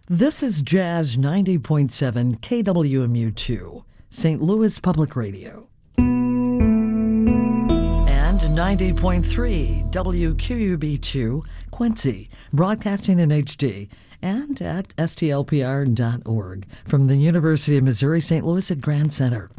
This is Jazz 90.7 KWMU2, St. Louis Public Radio. And 90.3 WQUB2, Quincy, broadcasting in HD and at stlpr.org from the University of Missouri St. Louis at Grand Center.